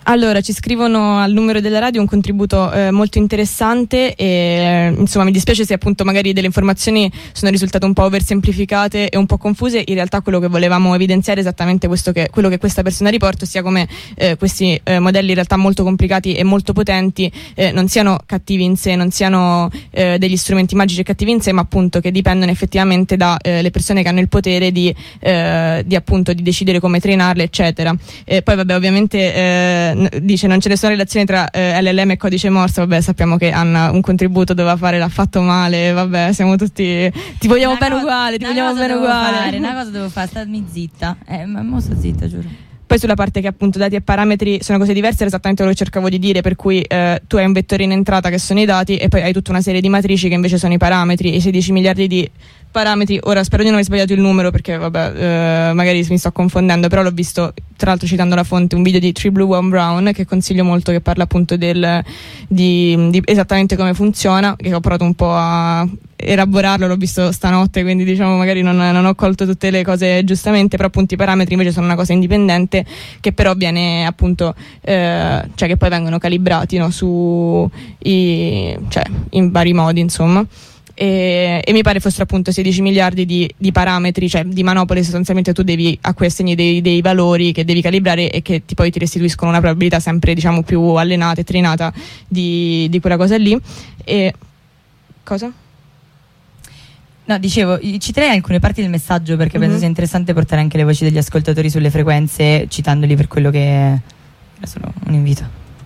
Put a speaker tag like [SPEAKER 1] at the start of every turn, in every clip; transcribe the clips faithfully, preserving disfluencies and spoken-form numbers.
[SPEAKER 1] Allora, ci scrivono al numero della radio un contributo eh, molto interessante e eh, insomma mi dispiace se appunto magari delle informazioni sono risultate un po' oversemplificate e un po' confuse. In realtà quello che volevamo evidenziare è esattamente questo, che quello che questa persona riporta, sia come eh, questi eh, modelli in realtà molto complicati e molto potenti eh, non siano cattivi in sé, non siano eh, degli strumenti magici e cattivi in sé, ma appunto che dipendono effettivamente da eh, le persone che hanno il potere di, eh, di appunto di decidere come trainarle, eccetera. E poi vabbè, ovviamente eh, dice non c'è nessuna relazione tra eh, L L M e codice Morse. Vabbè, sappiamo che Anna un contributo doveva fare, l'ha fatto male, vabbè, siamo tutti, ti vogliamo
[SPEAKER 2] una
[SPEAKER 1] bene
[SPEAKER 2] cosa,
[SPEAKER 1] uguale, ti vogliamo bene uguale
[SPEAKER 2] fare, una cosa devo fare, stammi zitta, eh, ma mo sto zitta, giuro.
[SPEAKER 1] Poi sulla parte che appunto dati e parametri sono cose diverse, era esattamente quello che cercavo di dire, per cui eh, tu hai un vettore in entrata che sono i dati e poi hai tutta una serie di matrici che invece sono i parametri, e i sedici miliardi di parametri, ora spero di non aver sbagliato il numero perché vabbè eh, magari mi sto confondendo, però l'ho visto tra l'altro citando la fonte, un video di Three Blue One Brown che consiglio molto, che parla appunto del di, di esattamente come funziona, che ho provato un po' a elaborarlo, l'ho visto stanotte, quindi diciamo magari non, non ho colto tutte le cose giustamente, però appunto i parametri invece sono una cosa indipendente che però viene appunto eh, cioè che poi vengono calibrati, no, su i, cioè in vari modi insomma. E, e mi pare fossero appunto sedici miliardi di, di parametri, cioè di manopole. Sostanzialmente tu devi a cui assegni dei, dei valori che devi calibrare e che ti, poi ti restituiscono una probabilità sempre diciamo più allenata e trainata di, di quella cosa lì. E cosa?
[SPEAKER 2] No, dicevo, citerei alcune parti del messaggio perché
[SPEAKER 1] mm-hmm.
[SPEAKER 2] penso sia interessante portare anche le voci degli ascoltatori sulle frequenze, citandoli per quello che è solo un invito.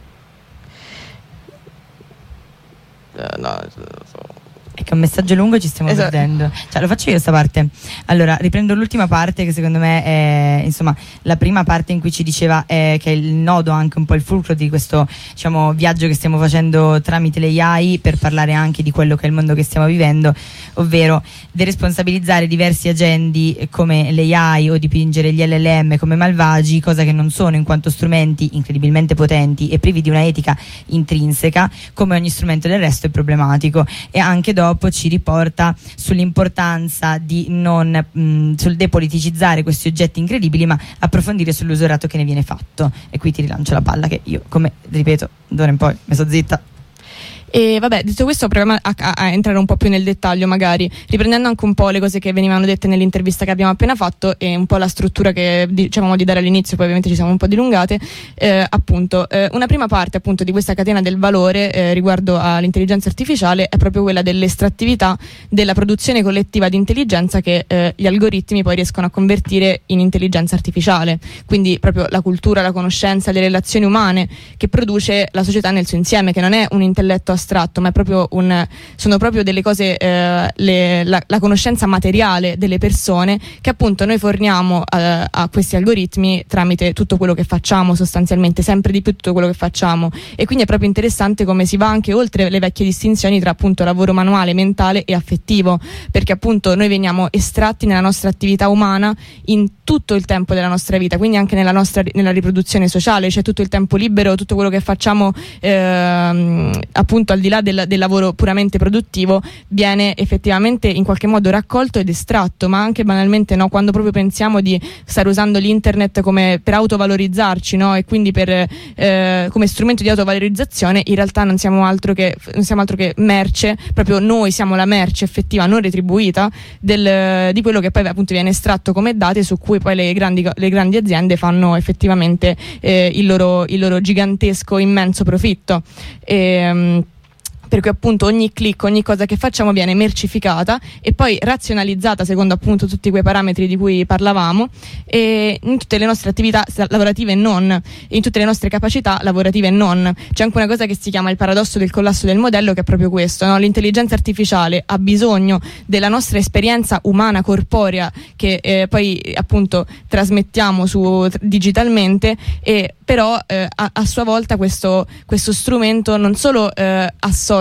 [SPEAKER 1] Uh, no, so.
[SPEAKER 2] È che è un messaggio lungo, ci stiamo esatto. perdendo. Cioè, lo faccio io questa parte. Allora, riprendo l'ultima parte che secondo me è, insomma, la prima parte in cui ci diceva eh, che è il nodo, anche un po' il fulcro di questo, diciamo, viaggio che stiamo facendo tramite le A I per parlare anche di quello che è il mondo che stiamo vivendo, ovvero deresponsabilizzare diversi agendi come le A I o dipingere gli L L M come malvagi, cosa che non sono in quanto strumenti incredibilmente potenti e privi di una etica intrinseca, come ogni strumento del resto è problematico. E anche dopo ci riporta sull'importanza di non mh, sul depoliticizzare questi oggetti incredibili, ma approfondire sull'usorato che ne viene fatto. E qui ti rilancio la palla che io, come ripeto d'ora in poi mi sto zitta.
[SPEAKER 1] E vabbè, detto questo, proviamo a, a, a entrare un po' più nel dettaglio, magari riprendendo anche un po' le cose che venivano dette nell'intervista che abbiamo appena fatto e un po' la struttura che dicevamo di dare all'inizio, poi ovviamente ci siamo un po' dilungate. Eh, appunto, eh, una prima parte appunto di questa catena del valore eh, riguardo all'intelligenza artificiale è proprio quella dell'estrattività della produzione collettiva di intelligenza che eh, gli algoritmi poi riescono a convertire in intelligenza artificiale, quindi proprio la cultura, la conoscenza, le relazioni umane che produce la società nel suo insieme, che non è un intelletto astratto, ma è proprio un, sono proprio delle cose, eh, le, la, la conoscenza materiale delle persone che appunto noi forniamo a, a questi algoritmi tramite tutto quello che facciamo, sostanzialmente sempre di più tutto quello che facciamo. E quindi è proprio interessante come si va anche oltre le vecchie distinzioni tra appunto lavoro manuale, mentale e affettivo, perché appunto noi veniamo estratti nella nostra attività umana in tutto il tempo della nostra vita, quindi anche nella nostra nella riproduzione sociale, cioè tutto il tempo libero, tutto quello che facciamo ehm, appunto al di là del, del lavoro puramente produttivo viene effettivamente in qualche modo raccolto ed estratto, ma anche banalmente, no, quando proprio pensiamo di stare usando l'internet come per autovalorizzarci, no, e quindi per eh, come strumento di autovalorizzazione, in realtà non siamo altro che non siamo altro che merce, proprio noi siamo la merce effettiva non retribuita del, di quello che poi appunto viene estratto come dati su cui poi le grandi, le grandi aziende fanno effettivamente eh, il loro il loro gigantesco immenso profitto. E, per cui appunto ogni click, ogni cosa che facciamo viene mercificata e poi razionalizzata secondo appunto tutti quei parametri di cui parlavamo, e in tutte le nostre attività lavorative e non, in tutte le nostre capacità lavorative e non. C'è anche una cosa che si chiama il paradosso del collasso del modello, che è proprio questo, no? L'intelligenza artificiale ha bisogno della nostra esperienza umana corporea che eh, poi appunto trasmettiamo su digitalmente, e però eh, a, a sua volta questo, questo strumento non solo eh, assorbe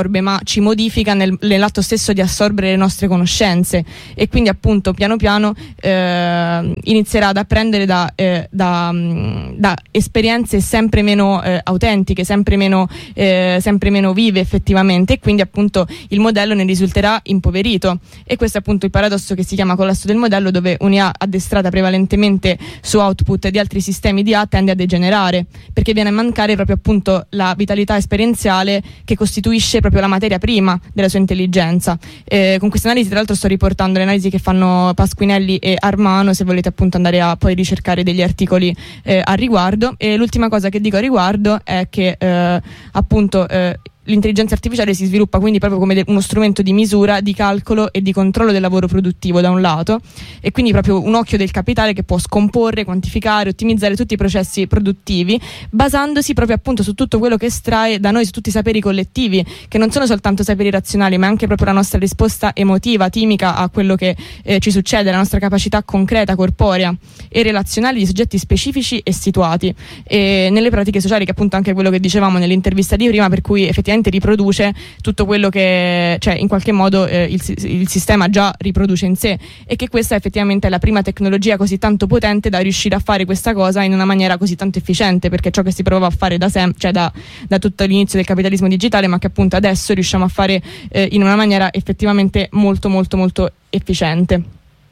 [SPEAKER 1] assorbe, ma ci modifica nel, nell'atto stesso di assorbere le nostre conoscenze, e quindi appunto piano piano eh, inizierà ad apprendere da, eh, da, da esperienze sempre meno eh, autentiche, sempre meno, eh, sempre meno vive effettivamente, e quindi appunto il modello ne risulterà impoverito. E questo è appunto il paradosso che si chiama collasso del modello, dove un'I A addestrata prevalentemente su output di altri sistemi di A tende a degenerare, perché viene a mancare proprio appunto la vitalità esperienziale che costituisce proprio la materia prima della sua intelligenza. Eh, con questa analisi, tra l'altro, sto riportando le analisi che fanno Pasquinelli e Armano, se volete appunto andare a poi ricercare degli articoli eh, a riguardo. E l'ultima cosa che dico a riguardo è che eh, appunto eh, l'intelligenza artificiale si sviluppa quindi proprio come de- uno strumento di misura, di calcolo e di controllo del lavoro produttivo da un lato, e quindi proprio un occhio del capitale che può scomporre, quantificare, ottimizzare tutti i processi produttivi, basandosi proprio appunto su tutto quello che estrae da noi, su tutti i saperi collettivi, che non sono soltanto saperi razionali, ma anche proprio la nostra risposta emotiva, timica a quello che eh, ci succede, la nostra capacità concreta, corporea e relazionale di soggetti specifici e situati, e nelle pratiche sociali, che appunto anche quello che dicevamo nell'intervista di prima, per cui effettivamente riproduce tutto quello che, cioè in qualche modo eh, il, il sistema già riproduce in sé, e che questa effettivamente è la prima tecnologia così tanto potente da riuscire a fare questa cosa in una maniera così tanto efficiente, perché ciò che si provava a fare da sempre, cioè da, da tutto l'inizio del capitalismo digitale, ma che appunto adesso riusciamo a fare eh, in una maniera effettivamente molto molto molto efficiente.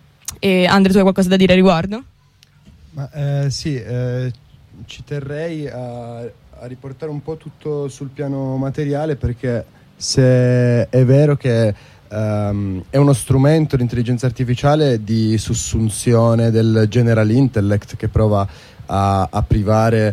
[SPEAKER 1] E Andre, tu hai qualcosa da dire a riguardo?
[SPEAKER 3] Ma eh, sì, eh, ci terrei a a riportare un po' tutto sul piano materiale, perché se è vero che um, è uno strumento, l'intelligenza artificiale, di sussunzione del general intellect, che prova a, a privare,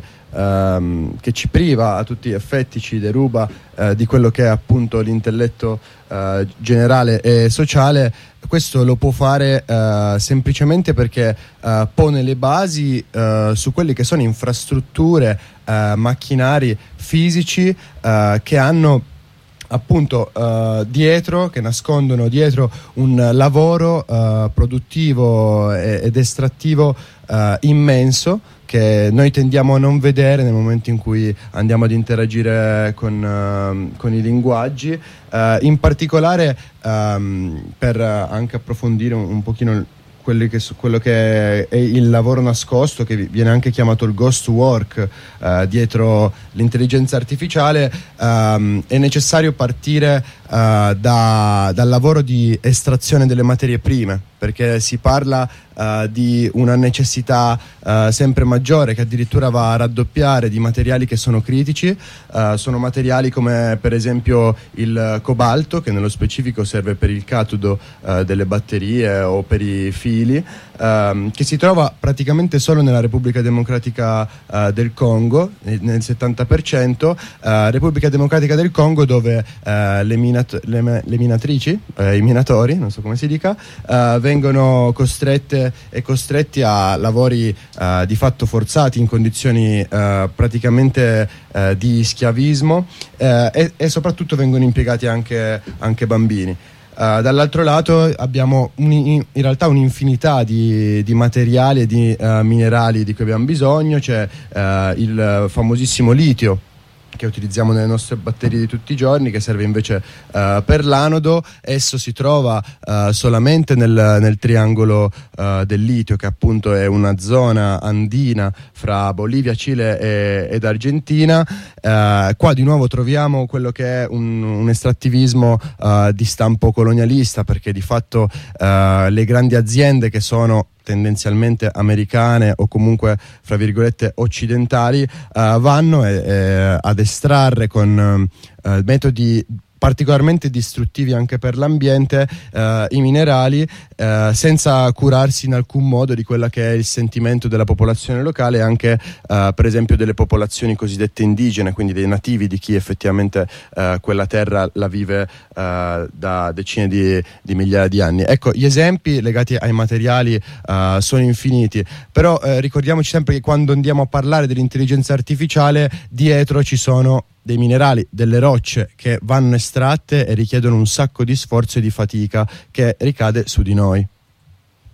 [SPEAKER 3] um, che ci priva a tutti gli effetti, ci deruba uh, di quello che è appunto l'intelletto uh, generale e sociale. Questo lo può fare uh, semplicemente perché uh, pone le basi uh, su quelli che sono infrastrutture, uh, macchinari fisici uh, che hanno appunto uh, dietro, che nascondono dietro un lavoro uh, produttivo ed estrattivo uh, immenso, che noi tendiamo a non vedere nel momento in cui andiamo ad interagire con, uh, con i linguaggi, uh, in particolare um, per anche approfondire un, un pochino quelli che, quello che è il lavoro nascosto, che viene anche chiamato il ghost work, uh, dietro l'intelligenza artificiale. Um, è necessario partire uh, da, dal lavoro di estrazione delle materie prime, perché si parla uh, di una necessità uh, sempre maggiore, che addirittura va a raddoppiare, di materiali che sono critici. Uh, sono materiali come per esempio il cobalto, che nello specifico serve per il catodo uh, delle batterie o per i fili, uh, che si trova praticamente solo nella Repubblica Democratica uh, del Congo, nel settanta per cento. uh, Repubblica Democratica del Congo, dove uh, le, minat- le, le minatrici, uh, i minatori, non so come si dica, uh, vengono costrette e costretti a lavori uh, di fatto forzati, in condizioni uh, praticamente uh, di schiavismo, uh, e, e soprattutto vengono impiegati anche, anche bambini. Uh, dall'altro lato abbiamo un, in realtà un'infinità di, di materiali e di uh, minerali di cui abbiamo bisogno. C'è uh, il famosissimo litio, che utilizziamo nelle nostre batterie di tutti i giorni, che serve invece uh, per l'anodo. Esso si trova uh, solamente nel, nel triangolo uh, del litio, che appunto è una zona andina fra Bolivia, Cile e, ed Argentina. Uh, qua di nuovo troviamo quello che è un, un estrattivismo uh, di stampo colonialista, perché di fatto uh, le grandi aziende, che sono tendenzialmente americane o comunque fra virgolette occidentali, uh, vanno e, e ad estrarre con uh, metodi particolarmente distruttivi anche per l'ambiente uh, i minerali, uh, senza curarsi in alcun modo di quella che è il sentimento della popolazione locale, anche uh, per esempio delle popolazioni cosiddette indigene, quindi dei nativi, di chi effettivamente uh, quella terra la vive uh, da decine di, di migliaia di anni. Ecco, gli esempi legati ai materiali uh, sono infiniti, però uh, ricordiamoci sempre che quando andiamo a parlare dell'intelligenza artificiale, dietro ci sono dei minerali, delle rocce che vanno estratte e richiedono un sacco di sforzo e di fatica che ricade su di noi.